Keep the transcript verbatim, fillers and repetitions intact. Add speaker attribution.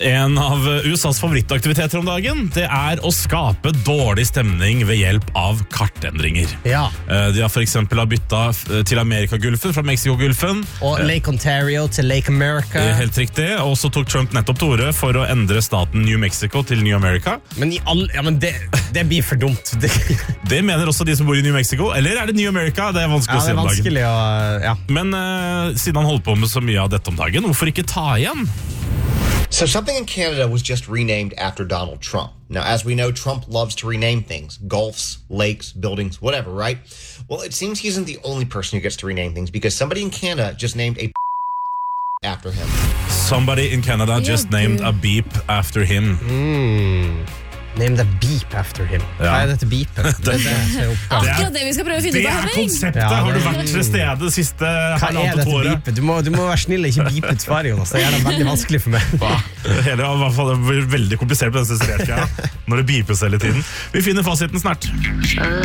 Speaker 1: En av U S A's favorittaktiviteter om dagen, det er å skape dårlig stemning ved hjelp av kartendringer.
Speaker 2: Ja.
Speaker 1: De har for eksempel byttet til Amerikagulfen fra Mexikogulfen.
Speaker 2: Og Lake Ontario til Lake America.
Speaker 1: Helt riktig, og så tok Trump nettopp til orde for å endre staten New Mexico til New America.
Speaker 2: Men, i all, ja, men det, det blir for dumt. Det,
Speaker 1: det mener også de som bor i New Mexico, eller er det New America? Det er vanskelig
Speaker 2: ja,
Speaker 1: å si
Speaker 2: om dagen.
Speaker 1: vanskelig
Speaker 2: å, ja.
Speaker 1: Men uh, siden han holdt på med så mye av dette om dagen, hvorfor ikke ta igjen?
Speaker 3: So something in Canada was just renamed after Donald Trump. Now, as we know, Trump loves to rename things. Gulfs, lakes, buildings, whatever, right? Well, it seems he isn't the only person who gets to rename things because somebody in Canada just named a after him.
Speaker 1: Somebody in Canada just named a beep after him.
Speaker 2: Mm. Named a beep after him.
Speaker 1: Ja.
Speaker 2: Hva er dette beepet? Det, det, det,
Speaker 4: Akkurat det vi skal prøve å finne
Speaker 1: det
Speaker 4: ut av,
Speaker 1: er
Speaker 4: Henning.
Speaker 1: konseptet.
Speaker 2: Ja, det-
Speaker 1: Har du vært til stede det siste
Speaker 2: Hva er
Speaker 1: halvannet
Speaker 2: dette
Speaker 1: året?
Speaker 2: beepet? Du må, du må være snill og ikke beepe ut svaret, Jonas. Det er gjerne veldig vanskelig for meg.
Speaker 1: Hele, i hvert fall, det blir veldig komplisert på den sensurerte, ja. Når det beepes hele tiden. Vi finner fasiten snart.